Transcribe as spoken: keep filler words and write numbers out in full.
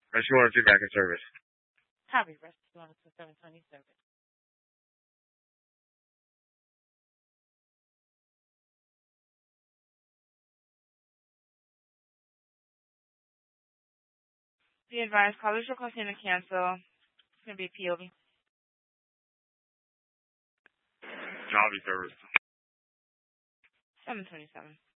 Rescue one oh two back in service. Copy. Rescue one oh two seven twenty service. Be advised, callers requesting to cancel. It's going to be P O V. Copy service. seven twenty-seven.